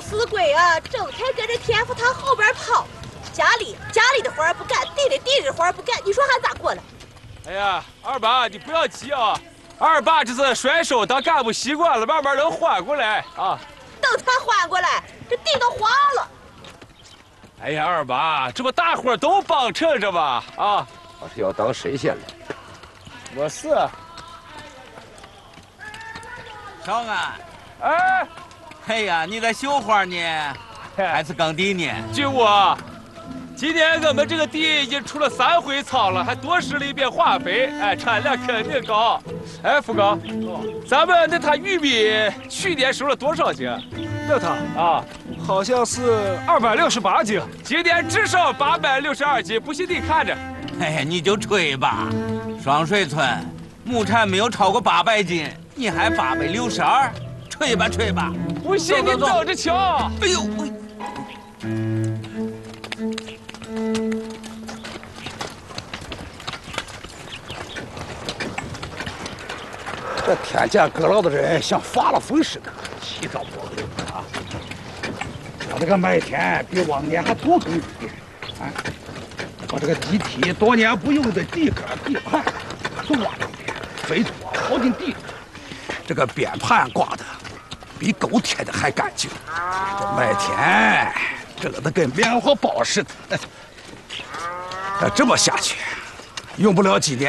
死鬼啊，整天跟着田福堂后边跑，家里的活儿不干，地里的活儿不干，你说还咋过呢？ 哎呀，二爸，你不要急啊！二爸这是甩手当干部习惯了，慢慢能缓过来啊。 等他缓过来，这地都黄了。 哎呀，二爸，这不大伙儿都帮衬着吗？啊， 我是要当神仙了。 我是。 少安， 哎， 哎呀，你在绣花呢，还是耕地呢？ 军武啊，今年我们这个地已经出了3回草了，还多施了1遍化肥，哎，产量肯定高。哎，福哥，咱们那摊玉米去年收了多少斤？ 那他啊， 好像是268斤， 今年至少862斤，不信你看着。 哎呀，你就吹吧，双水村亩产没有超过800斤，你还862，吹吧吹吧。 不信你等着瞧。 哎呦， 这天见阁老的人像发了疯似的，起早摸黑啊！我这个麦田比往年还多更一点，啊！我这个地体多年不用的地杆地盘都挖了一遍，肥土刨进地里，这个边盘刮的比狗贴的还干净。这麦田整的跟棉花包似的，这么下去，用不了几年。